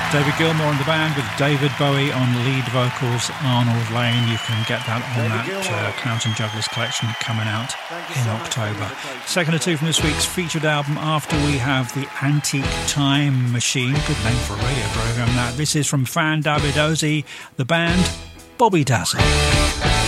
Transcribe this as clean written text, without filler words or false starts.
David Gilmour on the band with David Bowie on lead vocals, Arnold Lane. You can get that on that Clouds and Jugglers collection coming out in October. Second or two from this week's featured album. After we have the Antique Time Machine. Good name for a radio programme that. This is from Fan Davidozi, the band Bobby Dazzle.